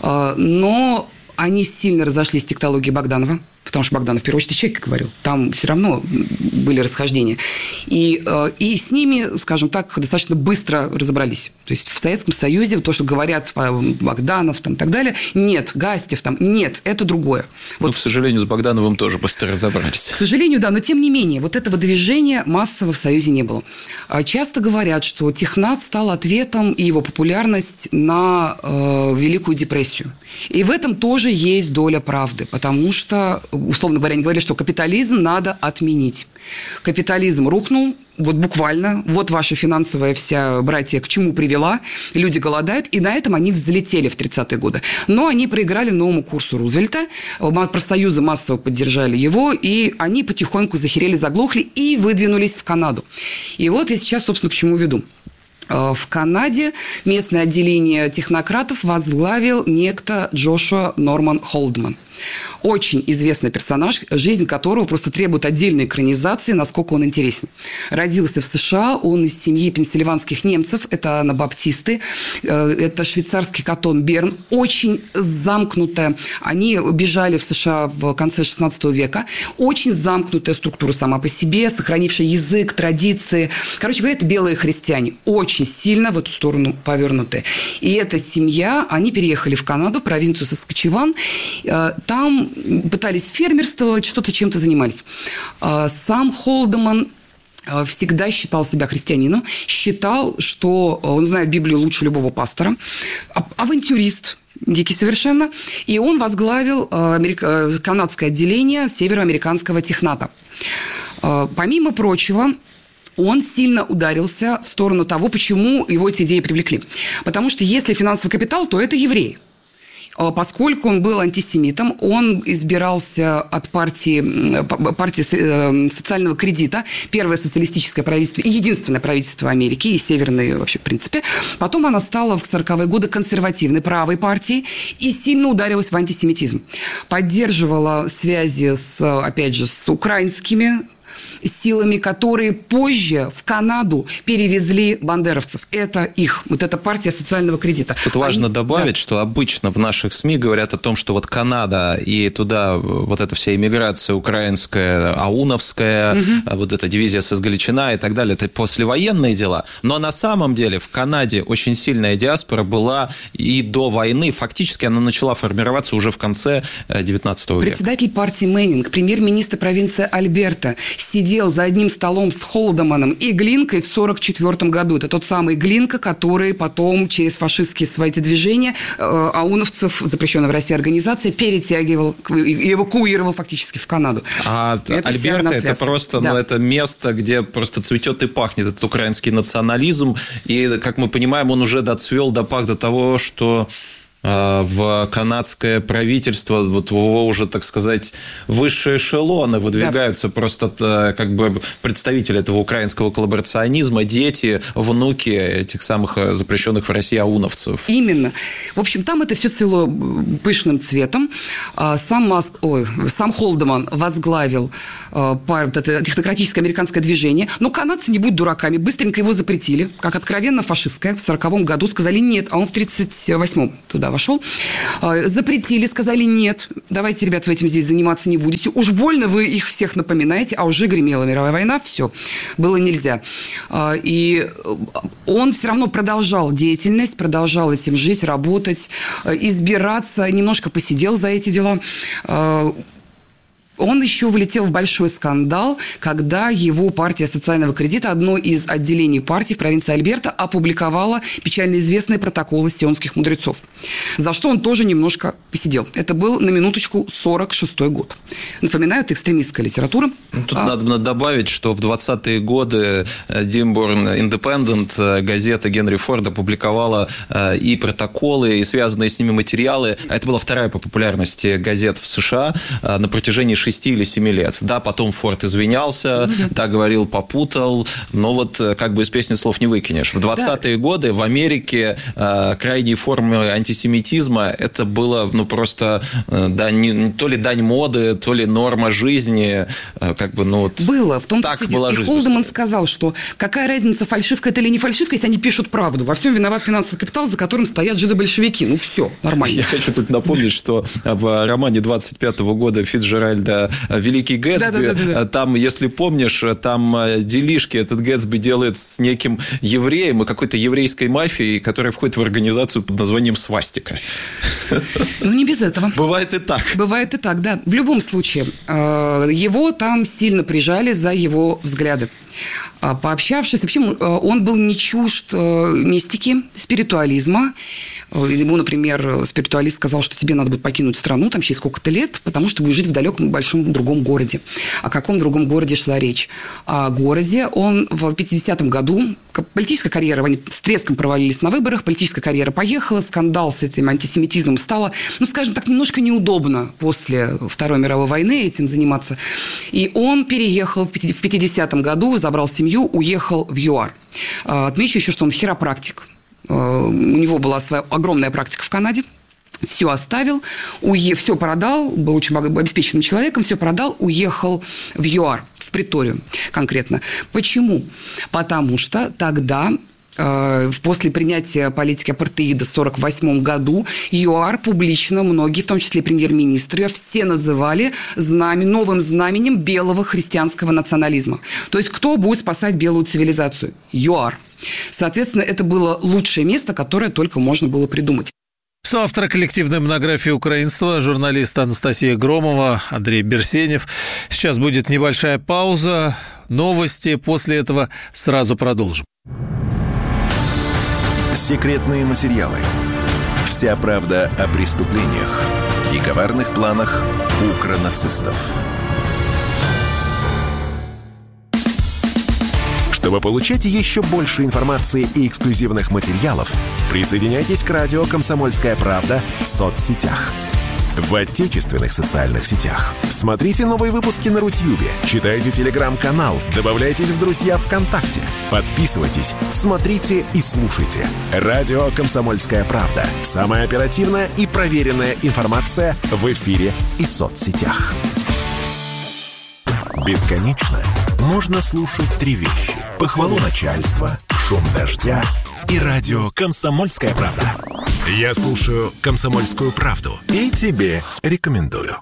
но они сильно разошлись с тектологией Богданова. Потому что Богданов, в первую очередь, человек, как говорил, там все равно были расхождения. И с ними, скажем так, достаточно быстро разобрались. То есть в Советском Союзе то, что говорят Богданов там, и так далее, нет, Гастев там, нет, это другое. Вот. Ну, к сожалению, с Богдановым тоже быстро разобрались. К сожалению, да, но тем не менее, вот этого движения массово в Союзе не было. Часто говорят, что технат стал ответом и его популярность на Великую депрессию. И в этом тоже есть доля правды, потому что, условно говоря, они говорили, что капитализм надо отменить. Капитализм рухнул, вот буквально, вот ваша финансовая вся братья к чему привела, люди голодают, и на этом они взлетели в 30-е годы. Но они проиграли новому курсу Рузвельта, профсоюзы массово поддержали его, и они потихоньку захерели, заглохли и выдвинулись в Канаду. И вот я сейчас, собственно, к чему веду. В Канаде местное отделение технократов возглавил некто Джошуа Норман Холдман. Очень известный персонаж, жизнь которого просто требует отдельной экранизации, насколько он интересен. Родился в США, он из семьи пенсильванских немцев, это анабаптисты, это швейцарский кантон Берн, очень замкнутая. Они бежали в США в конце 16 века. Очень замкнутая структура сама по себе, сохранившая язык, традиции. Короче говоря, это белые христиане, очень сильно в эту сторону повернутые. И эта семья, они переехали в Канаду, провинцию Саскачеван. Там пытались фермерствовать, что-то чем-то занимались. Сам Холдман всегда считал себя христианином, считал, что он знает Библию лучше любого пастора, авантюрист, дикий совершенно, и он возглавил канадское отделение североамериканского техната. Помимо прочего, он сильно ударился в сторону того, почему его эти идеи привлекли. Потому что если финансовый капитал, то это евреи. Поскольку он был антисемитом, он избирался от партии социального кредита, первое социалистическое правительство и единственное правительство Америки, и северной вообще в принципе. Потом она стала в 40-е годы консервативной правой партией и сильно ударилась в антисемитизм. Поддерживала связи опять же, с украинскими силами, которые позже в Канаду перевезли бандеровцев. Это их, вот эта партия социального кредита. Тут важно добавить, что обычно в наших СМИ говорят о том, что вот Канада и туда вот эта вся иммиграция украинская, ауновская, вот эта дивизия СС Галичина и так далее, это послевоенные дела. Но на самом деле в Канаде очень сильная диаспора была и до войны. Фактически она начала формироваться уже в конце 19 века. Председатель партии Мэннинг, премьер-министр провинции Альберта, сидел за одним столом с Холдманом и Глинкой в 1944 году. Это тот самый Глинка, который потом через фашистские свои движения ауновцев, запрещенная в России организация, перетягивал и эвакуировал фактически в Канаду. А Альберта – это просто это место, где просто цветет и пахнет этот украинский национализм. И, как мы понимаем, он уже доцвел, допах до того, что в канадское правительство, вот в его уже, так сказать, высшие эшелоны выдвигаются просто как бы представители этого украинского коллаборационизма, дети, внуки этих самых запрещенных в России ауновцев. Именно. В общем, там это все цвело пышным цветом. Сам Холдеман возглавил это технократическое американское движение. Но канадцы, не будь дураками, быстренько его запретили, как откровенно фашистское. В 1940 году сказали нет, а он в 1938 туда вошел. Запретили, сказали нет, давайте, ребят, вы этим здесь заниматься не будете. Уж больно вы их всех напоминаете, а уже гремела мировая война, все, было нельзя. И он все равно продолжал деятельность, продолжал этим жить, работать, избираться, немножко посидел за эти дела. Он еще влетел в большой скандал, когда его партия социального кредита, одно из отделений партии в провинции Альберта, опубликовала печально известные протоколы сионских мудрецов, за что он тоже немножко посидел. Это был, на минуточку, 1946 год. Напоминаю, это экстремистская литература. Тут надо добавить, что в 20-е годы Dearborn Independent, газета Генри Форда, публиковала и протоколы, и связанные с ними материалы. Это была вторая по популярности газета в США на протяжении 6 или 7 лет. Да, потом Форд извинялся, да, говорил, попутал, но вот как бы из песни слов не выкинешь. В 20-е годы в Америке крайней формой антисемитизма это было, просто то ли дань моды, то ли норма жизни, как бы, было, в том так числе. была и жизнь. Холдеман сказал, что какая разница, фальшивка это или не фальшивка, если они пишут правду. Во всем виноват финансовый капитал, за которым стоят жидобольшевики. Все, нормально. Я хочу тут напомнить, что в романе 25-го года Фицджеральда «Великий Гэтсби», там, если помнишь, там делишки этот Гэтсби делает с неким евреем и какой-то еврейской мафией, которая входит в организацию под названием «Свастика». Не без этого. Бывает и так. Бывает и так, да. В любом случае, его там сильно прижали за его взгляды. Пообщавшись, вообще он был не чужд мистики, спиритуализма. Ему, например, спиритуалист сказал, что тебе надо будет покинуть страну там через сколько-то лет, потому что будешь жить в далеком большом другом городе. О каком другом городе шла речь? О городе. Он в 50-м году, политическая карьера, они с треском провалились на выборах, политическая карьера поехала, скандал с этим антисемитизмом стало, скажем так, немножко неудобно после Второй мировой войны этим заниматься. И он переехал в 50-м году, забрал семью, уехал в ЮАР. Отмечу еще, что он хиропрактик. У него была своя огромная практика в Канаде. Все оставил, все продал, был очень обеспеченным человеком, все продал, уехал в ЮАР, в Преторию конкретно. Почему? Потому что тогда, после принятия политики апартеида в 1948 году, ЮАР публично, многие, в том числе премьер-министры, все называли новым знаменем белого христианского национализма. То есть, кто будет спасать белую цивилизацию? ЮАР. Соответственно, это было лучшее место, которое только можно было придумать. Соавтор коллективной монографии «Украинство», журналист Анастасия Громова, Андрей Берсенев. Сейчас будет небольшая пауза, новости, после этого сразу продолжим. Секретные материалы. Вся правда о преступлениях и коварных планах укронацистов. Чтобы получать еще больше информации и эксклюзивных материалов, присоединяйтесь к радио «Комсомольская правда» в соцсетях. В отечественных социальных сетях. Смотрите новые выпуски на Рутьюбе, читайте телеграм-канал, добавляйтесь в друзья ВКонтакте, подписывайтесь, смотрите и слушайте. Радио «Комсомольская правда». Самая оперативная и проверенная информация в эфире и соцсетях. Бесконечно можно слушать 3 вещи: похвалу начальства, шум дождя и радио «Комсомольская правда». Я слушаю «Комсомольскую правду» и тебе рекомендую.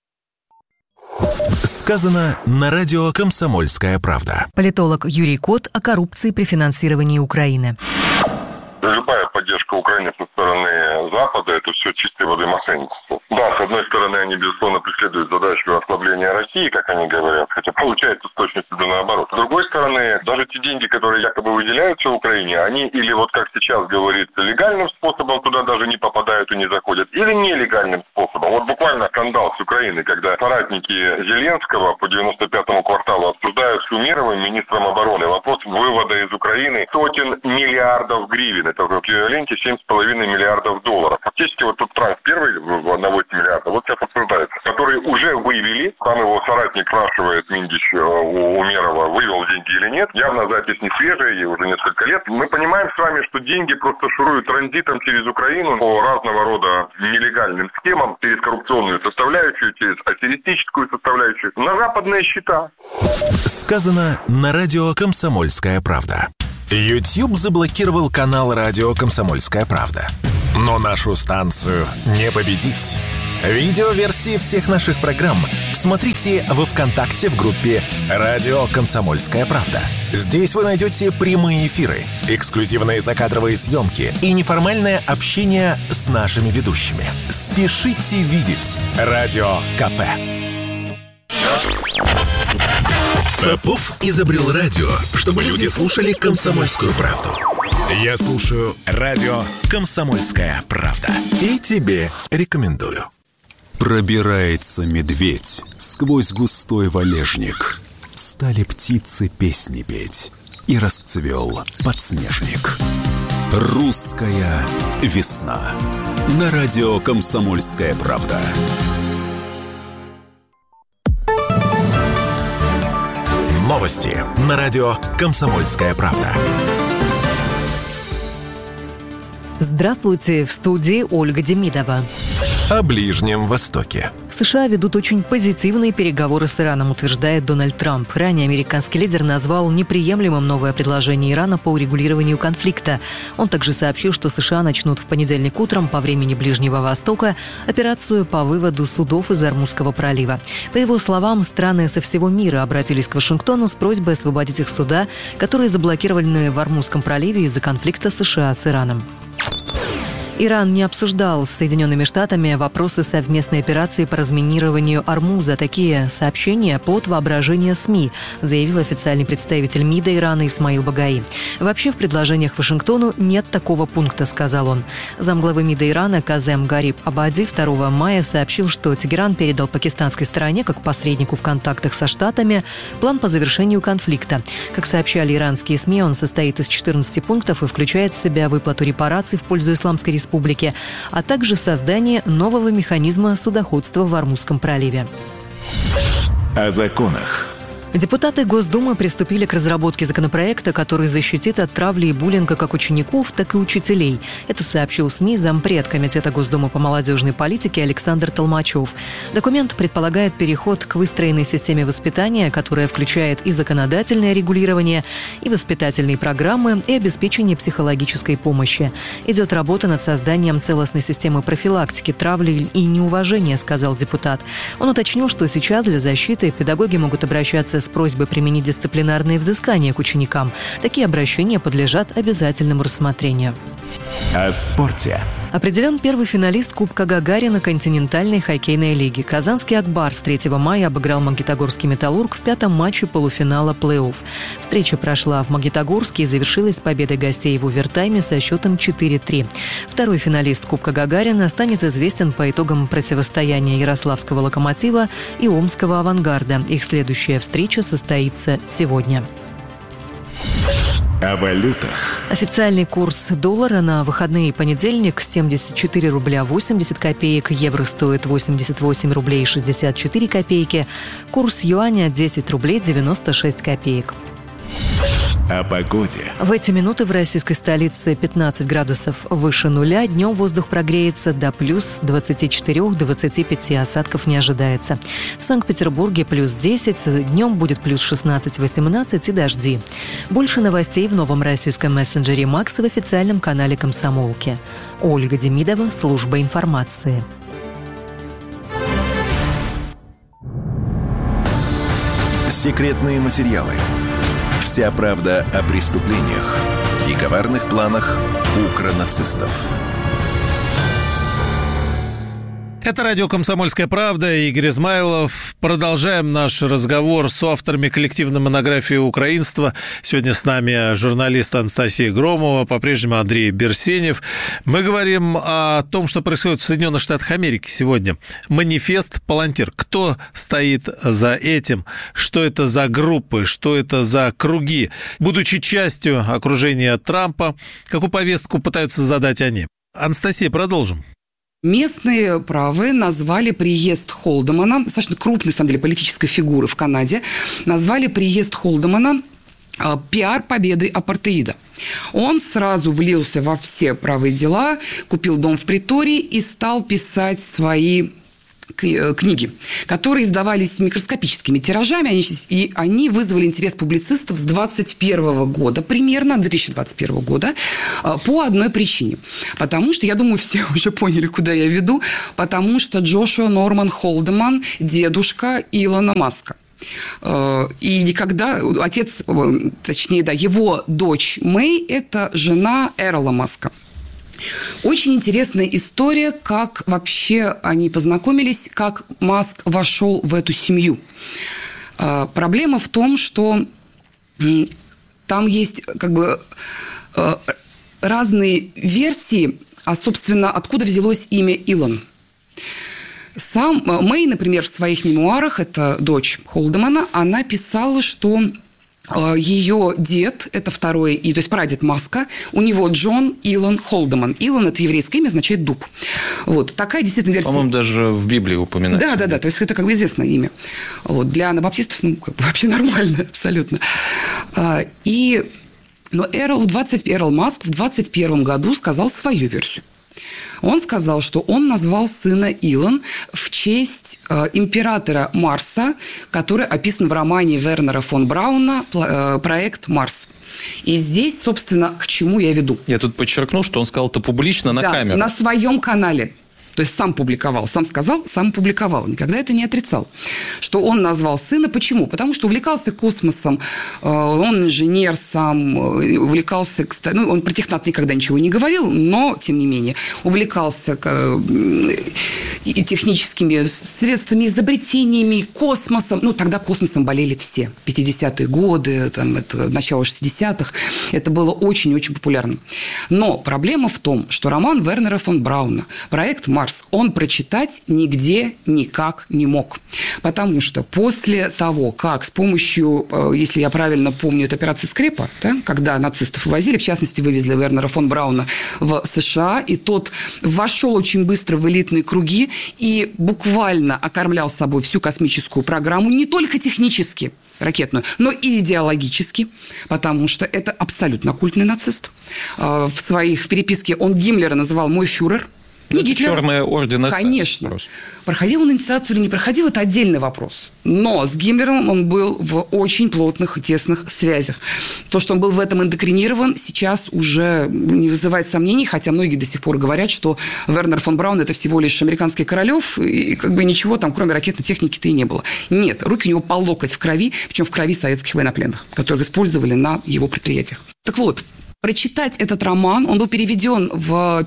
Сказано на радио «Комсомольская правда». Политолог Юрий Кот о коррупции при финансировании Украины. Любая поддержка Украины со стороны Запада – это все чистой воды мошенничество. Да, с одной стороны, они, безусловно, преследуют задачу ослабления России, как они говорят, хотя получается с точностью до наоборот. С другой стороны, даже те деньги, которые якобы выделяются Украине, они или вот как сейчас говорится, легальным способом туда даже не попадают и не заходят, или нелегальным способом. Вот буквально скандал с Украиной, когда соратники Зеленского по 95-му кварталу обсуждают с Умеровым, министром обороны, вопрос вывода из Украины сотен миллиардов гривен. это в эквиваленте $7,5 миллиардов. Фактически вот тут транш первый на 8 миллиардов, вот сейчас обсуждается, который уже вывели. Там его соратник спрашивает, Миндич, у Умерова, вывел деньги или нет. Явно запись не свежая, ей уже несколько лет. Мы понимаем с вами, что деньги просто шуруют транзитом через Украину по разного рода нелегальным схемам, через коррупционную составляющую, через аферистическую составляющую, на западные счета. Сказано на радио «Комсомольская правда». YouTube заблокировал канал радио «Комсомольская правда». Но нашу станцию не победить. Видеоверсии всех наших программ смотрите во ВКонтакте в группе «Радио Комсомольская правда». Здесь вы найдете прямые эфиры, эксклюзивные закадровые съемки и неформальное общение с нашими ведущими. Спешите видеть Радио КП. Попов изобрел радио, чтобы люди слушали «Комсомольскую правду». Я слушаю радио «Комсомольская правда». И тебе рекомендую. Пробирается медведь сквозь густой валежник. Стали птицы песни петь, и расцвел подснежник. Русская весна. На радио «Комсомольская правда». Новости на радио «Комсомольская правда». Здравствуйте, в студии Ольга Демидова. О Ближнем Востоке. США ведут очень позитивные переговоры с Ираном, утверждает Дональд Трамп. Ранее американский лидер назвал неприемлемым новое предложение Ирана по урегулированию конфликта. Он также сообщил, что США начнут в понедельник утром по времени Ближнего Востока операцию по выводу судов из Ормузского пролива. По его словам, страны со всего мира обратились к Вашингтону с просьбой освободить их суда, которые заблокированы в Ормузском проливе из-за конфликта США с Ираном. Иран не обсуждал с Соединенными Штатами вопросы совместной операции по разминированию Ормуза. Такие сообщения – плод воображения СМИ, заявил официальный представитель МИДа Ирана Исмаил Багаи. Вообще в предложениях Вашингтону нет такого пункта, сказал он. Замглавы МИДа Ирана Казем Гариб Абади 2 мая сообщил, что Тегеран передал пакистанской стороне, как посреднику в контактах со Штатами, план по завершению конфликта. Как сообщали иранские СМИ, он состоит из 14 пунктов и включает в себя выплату репараций в пользу Исламской Республики, а также создание нового механизма судоходства в Ормузском проливе. О законах. Депутаты Госдумы приступили к разработке законопроекта, который защитит от травли и буллинга как учеников, так и учителей. Это сообщил СМИ зампред Комитета Госдумы по молодежной политике Александр Толмачев. Документ предполагает переход к выстроенной системе воспитания, которая включает и законодательное регулирование, и воспитательные программы, и обеспечение психологической помощи. Идет работа над созданием целостной системы профилактики травли и неуважения, сказал депутат. Он уточнил, что сейчас для защиты педагоги могут обращаться с просьбой применить дисциплинарные взыскания к ученикам. Такие обращения подлежат обязательному рассмотрению. О спорте. Определен первый финалист Кубка Гагарина континентальной хоккейной лиги. Казанский «Акбар» с 3 мая обыграл Магнитогорский «Металлург» в 5-м матче полуфинала плей-офф. Встреча прошла в Магнитогорске и завершилась победой гостей в овертайме со счетом 4-3. Второй финалист Кубка Гагарина станет известен по итогам противостояния Ярославского «Локомотива» и Омского «Авангарда». Их следующая встреча состоится сегодня. О валютах. Официальный курс доллара на выходные понедельник 74 рубля 80 копеек, евро стоит 88 рублей 64 копейки, курс юаня 10 рублей 96 копеек. О погоде. В эти минуты в российской столице 15 градусов выше нуля. Днем воздух прогреется до плюс 24-25, осадков не ожидается. В Санкт-Петербурге плюс 10, днем будет плюс 16-18 и дожди. Больше новостей в новом российском мессенджере «Макс» в официальном канале «Комсомолки». Ольга Демидова, служба информации. Секретные материалы. Вся правда о преступлениях и коварных планах укронацистов. Это радио «Комсомольская правда», Игорь Измайлов. Продолжаем наш разговор с авторами коллективной монографии «Украинство». Сегодня с нами журналист Анастасия Громова, по-прежнему Андрей Берсенев. Мы говорим о том, что происходит в Соединенных Штатах Америки сегодня. Манифест «Палантир». Кто стоит за этим? Что это за группы? Что это за круги? Будучи частью окружения Трампа, какую повестку пытаются задать они? Анастасия, продолжим. Местные правые назвали приезд Холдемана, достаточно крупной, на самом деле, политической фигуры в Канаде, назвали приезд Холдемана пиар-победой апартеида. Он сразу влился во все правые дела, купил дом в Притории и стал писать свои книги, которые издавались микроскопическими тиражами, и они вызвали интерес публицистов с 2021 года, примерно 2021 года, по одной причине. Потому что, я думаю, все уже поняли, куда я веду, потому что Джошуа Норман Холдеман – дедушка Илона Маска. И никогда отец, точнее, да, его дочь Мэй – это жена Эрла Маска. Очень интересная история, как вообще они познакомились, как Маск вошел в эту семью. Проблема в том, что там есть как бы разные версии, а, собственно, откуда взялось имя Илон. Сам Мэй, например, в своих мемуарах, это дочь Холдемана, она писала, что ее дед, это второй, то есть прадед Маска, у него Джон Илон Холдеман. Илон – это еврейское имя, означает дуб. Вот, такая действительно версия. По-моему, даже в Библии упоминается. Да, то есть это как бы известное имя. Вот, для анабаптистов вообще нормально, абсолютно. Но Эрл Маск в 2021 году сказал свою версию. Он сказал, что он назвал сына Илон в честь императора Марса, который описан в романе Вернера фон Брауна «Проект Марс». И здесь, собственно, к чему я веду. Я тут подчеркну, что он сказал это публично на камеру. На своем канале. То есть сам публиковал, сам сказал, сам публиковал. Никогда это не отрицал. Что он назвал сына. Почему? Потому что увлекался космосом. Он инженер сам. Увлекался... он про технат никогда ничего не говорил, но, тем не менее, увлекался и техническими средствами, изобретениями, космосом. Тогда космосом болели все. 50-е годы, начало 60-х. Это было очень-очень популярно. Но проблема в том, что роман Вернера фон Брауна «Проект Марс» он прочитать нигде никак не мог. Потому что после того, как с помощью, если я правильно помню, это операция «Скрепа», да, когда нацистов вывозили, в частности, вывезли Вернера фон Брауна в США, и тот вошел очень быстро в элитные круги и буквально окормлял собой всю космическую программу, не только технически, ракетную, но и идеологически, потому что это абсолютно оккультный нацист. В переписке он Гиммлера называл «мой фюрер». Это черная орден СС. Конечно. Просто. Проходил он инициацию или не проходил, это отдельный вопрос. Но с Гиммлером он был в очень плотных и тесных связях. То, что он был в этом эндокринирован, сейчас уже не вызывает сомнений, хотя многие до сих пор говорят, что Вернер фон Браун – это всего лишь американский Королев, и как бы ничего там, кроме ракетной техники-то и не было. Нет, руки у него по локоть в крови, причем в крови советских военнопленных, которых использовали на его предприятиях. Так вот, прочитать этот роман, он был переведен в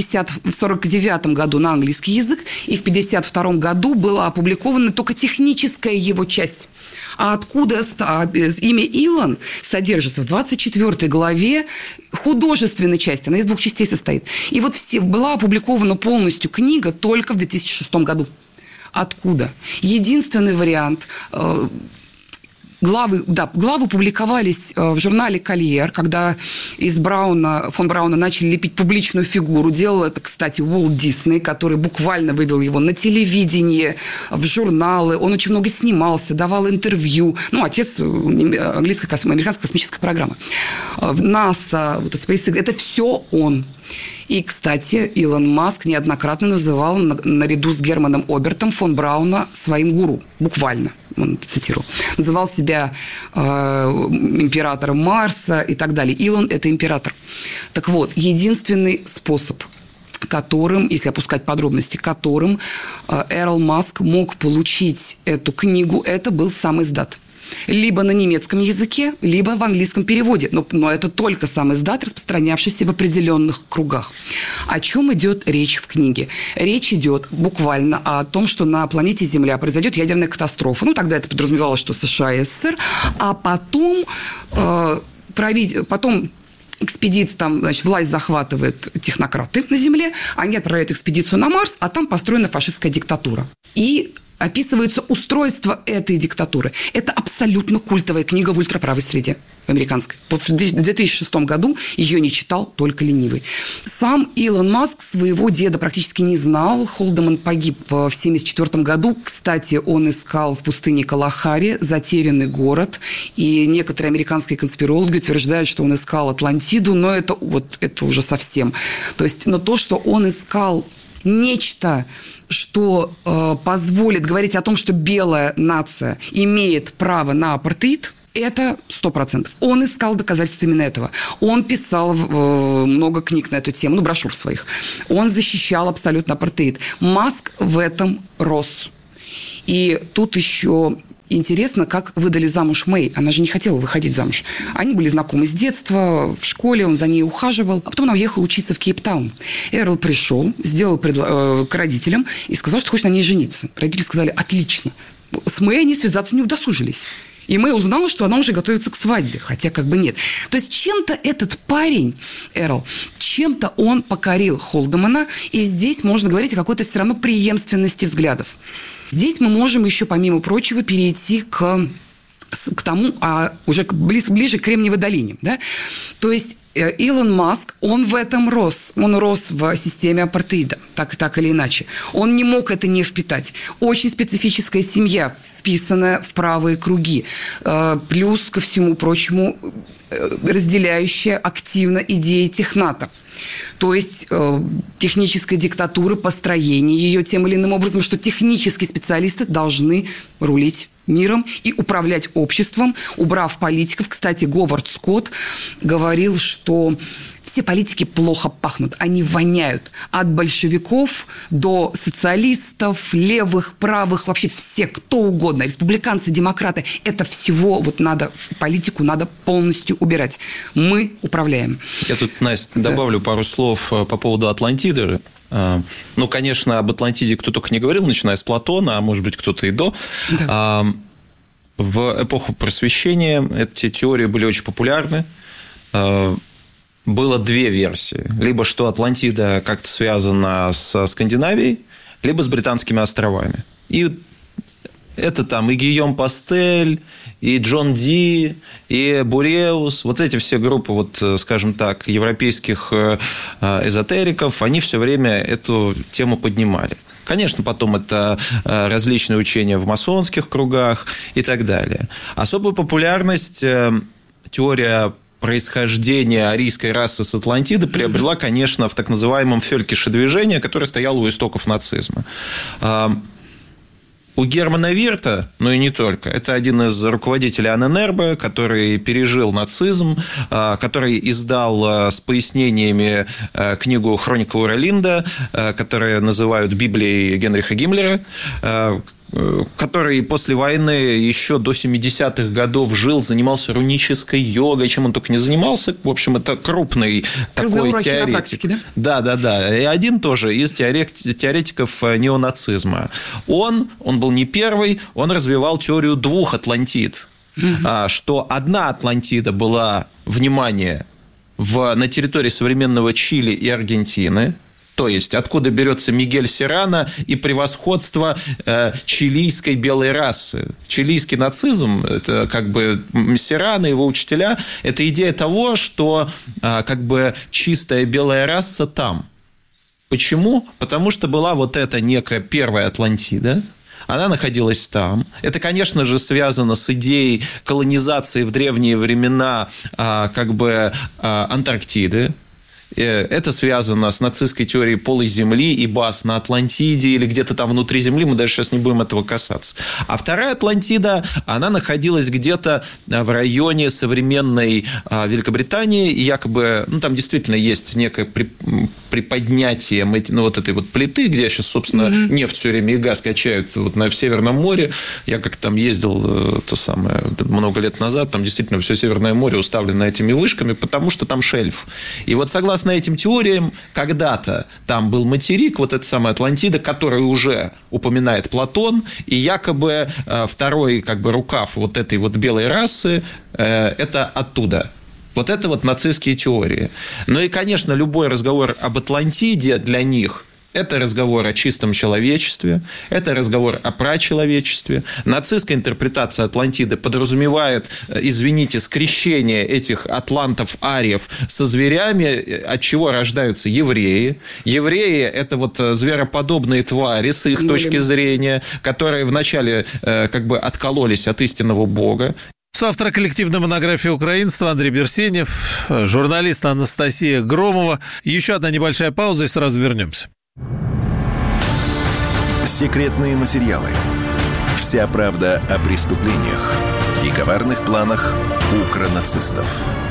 1949 году на английский язык, и в 1952 году была опубликована только техническая его часть. А откуда имя Илон содержится в 24 главе художественной части, она из 2 частей состоит. И вот была опубликована полностью книга только в 2006 году. Откуда? Единственный вариант... Главы публиковались в журнале «Кольер», когда из фон Брауна начали лепить публичную фигуру. Делал это, кстати, Уолт Дисней, который буквально вывел его на телевидение, в журналы. Он очень много снимался, давал интервью. Отец американской космической программы. НАСА, SpaceX, это все он. И, кстати, Илон Маск неоднократно называл наряду с Германом Обертом фон Брауна своим гуру. Буквально. Он цитировал. Называл себя императором Марса и так далее. Илон – это император. Так вот, единственный способ, которым, если опускать подробности, которым Эрл Маск мог получить эту книгу, это был сам издат. либо на немецком языке, либо в английском переводе. Но это только сам издат, распространявшийся в определенных кругах. О чем идет речь в книге? Речь идет буквально о том, что на планете Земля произойдет ядерная катастрофа. Ну, тогда это подразумевалось, что США и СССР. А потом экспедиция, там, значит, власть захватывает технократы на Земле, они отправляют экспедицию на Марс, а там построена фашистская диктатура. И описывается устройство этой диктатуры. Это абсолютно культовая книга в ультраправой среде американской. В 2006 году ее не читал только ленивый. Сам Илон Маск своего деда практически не знал. Холдеман погиб в 1974 году. Кстати, он искал в пустыне Калахари затерянный город. И некоторые американские конспирологи утверждают, что он искал Атлантиду, но это уже совсем. Но то, что он искал нечто, что позволит говорить о том, что белая нация имеет право на апартеид, это 100%. Он искал доказательства именно этого. Он писал много книг на эту тему, брошюр своих. Он защищал абсолютно апартеид. Маск в этом рос. И тут еще интересно, как выдали замуж Мэй. Она же не хотела выходить замуж. Они были знакомы с детства, в школе, он за ней ухаживал. А потом она уехала учиться в Кейптаун. Эрл пришел, сделал к родителям и сказал, что хочет на ней жениться. Родители сказали: отлично. С Мэй они связаться не удосужились. И Мэй узнала, что она уже готовится к свадьбе, хотя нет. То есть чем-то этот парень, Эрл, чем-то он покорил Холдемана, и здесь можно говорить о какой-то все равно преемственности взглядов. Здесь мы можем еще, помимо прочего, перейти к тому, уже ближе к Кремниевой долине. Да? То есть Илон Маск, он в этом рос. Он рос в системе апартеида, так или иначе. Он не мог это не впитать. Очень специфическая семья, вписанная в правые круги. Плюс, ко всему прочему, разделяющая активно идеи техната. То есть техническая диктатура, построение ее тем или иным образом, что технические специалисты должны рулить миром и управлять обществом, убрав политиков. Кстати, Говард Скотт говорил, что все политики плохо пахнут, они воняют. От большевиков до социалистов, левых, правых, вообще все, кто угодно, республиканцы, демократы. Это всего политику надо полностью убирать. Мы управляем. Я тут, Настя, добавлю пару слов по поводу Атлантиды. Ну, конечно, об Атлантиде кто только не говорил, начиная с Платона, а может быть, кто-то и до. Да. В эпоху Просвещения эти теории были очень популярны. Было две версии. Либо что Атлантида как-то связана с Скандинавией, либо с Британскими островами. И это там и Гийом Пастель, и Джон Ди, и Буреус. Вот эти все группы, скажем так, европейских эзотериков, они все время эту тему поднимали. Конечно, потом это различные учения в масонских кругах и так далее. Особую популярность теория происхождения арийской расы с Атлантиды приобрела, конечно, в так называемом Фелькише-движении, которое стояло у истоков нацизма. У Германа Вирта, но и не только, это один из руководителей Анненербе, который пережил нацизм, который издал с пояснениями книгу «Хроника Уралинда», которую называют Библией Генриха Гиммлера, который после войны еще до 70-х годов жил, занимался рунической йогой, чем он только не занимался. В общем, это крупный такой теоретик. Да? Да. И один тоже из теоретиков неонацизма. Он был не первый, он развивал теорию двух Атлантид. Что одна Атлантида была, внимание, на территории современного Чили и Аргентины. То есть, откуда берется Мигель Серрано и превосходство чилийской белой расы. Чилийский нацизм, это Серрано, его учителя, это идея того, что чистая белая раса там. Почему? Потому что была эта некая первая Атлантида. Она находилась там. Это, конечно же, связано с идеей колонизации в древние времена Антарктиды. Это связано с нацистской теорией полой земли и баз на Атлантиде или где-то там внутри земли. Мы даже сейчас не будем этого касаться. А вторая Атлантида, она находилась где-то в районе современной Великобритании. И якобы, там действительно есть некое при поднятии этой вот плиты, где сейчас, собственно, нефть все время и газ качают вот в Северном море. Я как-то там ездил много лет назад, там действительно все Северное море уставлено этими вышками, потому что там шельф. И вот согласно этим теориям, когда-то там был материк, вот эта самая Атлантида, который уже упоминает Платон, и якобы второй рукав вот этой вот белой расы это оттуда. Вот это вот нацистские теории. Ну и, конечно, любой разговор об Атлантиде для них – это разговор о чистом человечестве, это разговор о прачеловечестве. Нацистская интерпретация Атлантиды подразумевает, извините, скрещение этих атлантов-ариев со зверями, от чего рождаются евреи. Евреи – это вот звероподобные твари, с их точки зрения, которые вначале откололись от истинного Бога. Соавтор коллективной монографии «Украинство» Андрей Берсенев, журналист Анастасия Громова. Еще одна небольшая пауза, и сразу вернемся. Секретные материалы. Вся правда о преступлениях и коварных планах укронацистов.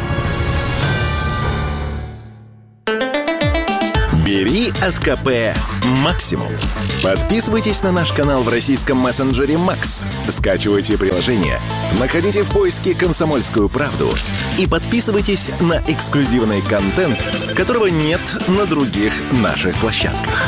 Бери от КП максимум. Подписывайтесь на наш канал в российском мессенджере Max. Скачивайте приложение, находите в поиске «Комсомольскую правду» и подписывайтесь на эксклюзивный контент, которого нет на других наших площадках.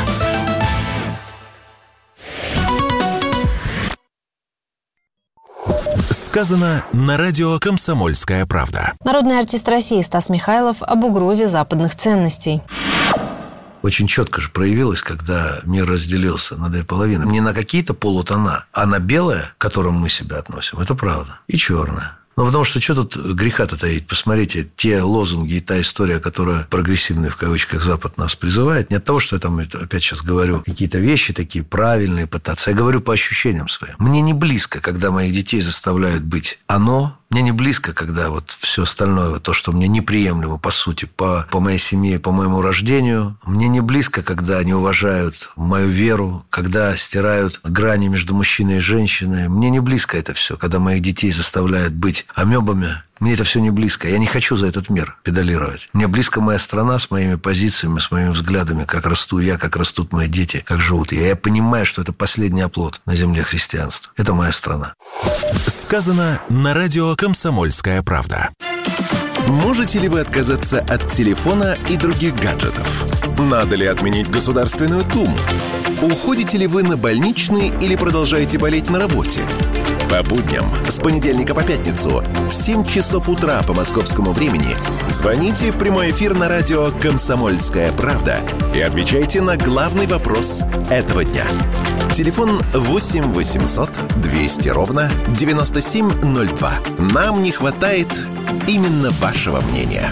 Сказано на радио «Комсомольская правда». Народный артист России Стас Михайлов об угрозе западных ценностей. Очень четко же проявилось, когда мир разделился на две половины. Не на какие-то полутона, а на белое, к которому мы себя относим. Это правда. И черное. Ну, потому что тут греха-то таить? Посмотрите, те лозунги и та история, которая прогрессивный, в кавычках, Запад нас призывает, не от того, что я там опять сейчас говорю какие-то вещи такие правильные пытаться. Я говорю по ощущениям своим. Мне не близко, когда моих детей заставляют быть оно. Мне не близко, когда вот все остальное, то, что мне неприемлемо, по сути, по моей семье, по моему рождению. Мне не близко, когда они уважают мою веру, когда стирают грани между мужчиной и женщиной. Мне не близко это все, когда моих детей заставляют быть амебами. Мне это все не близко. Я не хочу за этот мир педалировать. Мне близко моя страна с моими позициями, с моими взглядами, как расту я, как растут мои дети, как живут я. Я понимаю, что это последний оплот на земле христианства. Это моя страна. Сказано на радио «Комсомольская правда». Можете ли вы отказаться от телефона и других гаджетов? Надо ли отменить Государственную Думу? Уходите ли вы на больничный или продолжаете болеть на работе? По будням с понедельника по пятницу в 7 часов утра по московскому времени звоните в прямой эфир на радио «Комсомольская правда» и отвечайте на главный вопрос этого дня. Телефон 8 800 200 ровно 9702. Нам не хватает именно вашего мнения.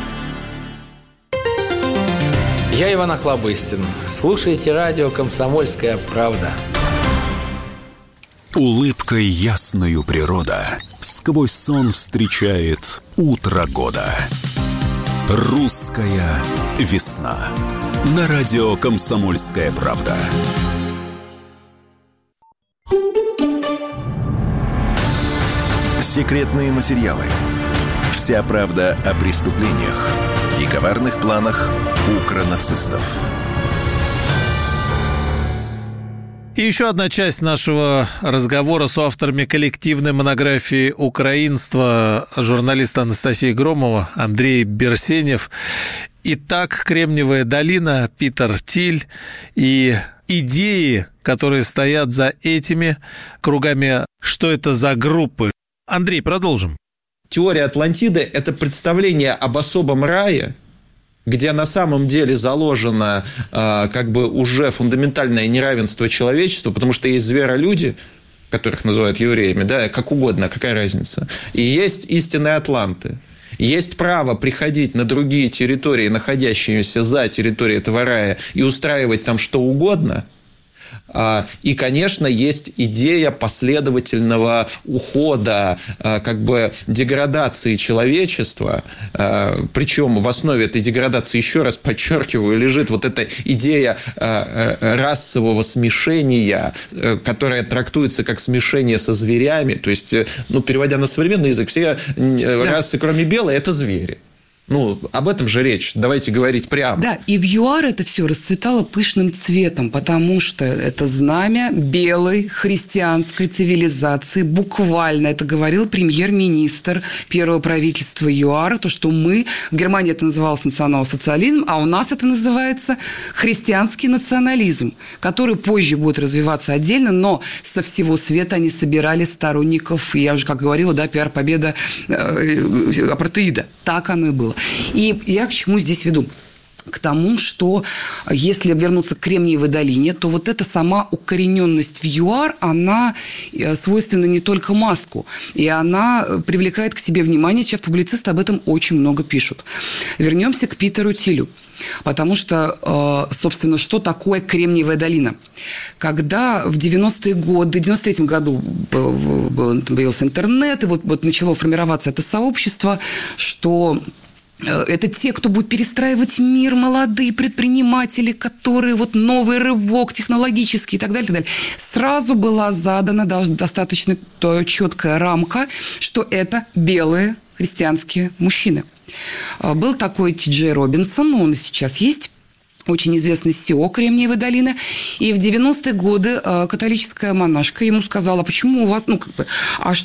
Я Иван Охлобыстин. Слушайте радио «Комсомольская правда». Улыбкой ясною природа сквозь сон встречает утро года. Русская весна. На радио «Комсомольская правда». Секретные материалы. Вся правда о преступлениях и коварных планах укронацистов. И еще одна часть нашего разговора с авторами коллективной монографии «Украинство», журналиста Анастасия Громова, Андрей Берсенев. Итак, Кремниевая долина, Питер Тиль и идеи, которые стоят за этими кругами. Что это за группы? Андрей, продолжим. Теория Атлантиды – это представление об особом рае, где на самом деле заложено уже фундаментальное неравенство человечества, потому что есть зверолюди, которых называют евреями, да, как угодно, какая разница. И есть истинные атланты. Есть право приходить на другие территории, находящиеся за территорией этого рая, и устраивать там что угодно. И, конечно, есть идея последовательного ухода, деградации человечества. Причем в основе этой деградации, еще раз подчеркиваю, лежит вот эта идея расового смешения, которая трактуется как смешение со зверями. То есть, переводя на современный язык, все расы, кроме белой, это звери. Ну, об этом же речь. Давайте говорить прямо. Да, и в ЮАР это все расцветало пышным цветом, потому что это знамя белой христианской цивилизации. Буквально это говорил премьер-министр первого правительства ЮАР, то, что мы, в Германии это называлось национал-социализм, а у нас это называется христианский национализм, который позже будет развиваться отдельно, но со всего света они собирали сторонников, я уже, как говорила, да, пиар-победа апартеида. Так оно и было. И я к чему здесь веду? К тому, что если вернуться к Кремниевой долине, то вот эта сама укорененность в ЮАР, она свойственна не только Маску, и она привлекает к себе внимание. Сейчас публицисты об этом очень много пишут. Вернемся к Питеру Тилю. Потому что, собственно, что такое Кремниевая долина? Когда в 90-е годы, в 93-м году появился интернет, и вот начало формироваться это сообщество, что это те, кто будет перестраивать мир, молодые предприниматели, которые вот новый рывок технологический и так далее, и так далее. Сразу была задана достаточно четкая рамка, что это белые христианские мужчины. Был такой Ти-Джей Робинсон, он и сейчас есть, очень известный CEO Кремниевой долины. И в 90-е годы католическая монашка ему сказала, почему у вас,